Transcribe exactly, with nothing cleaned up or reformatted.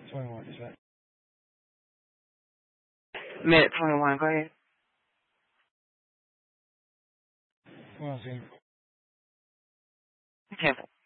twenty-one, is that? Minute twenty-one, go ahead. Hold on a second. Okay.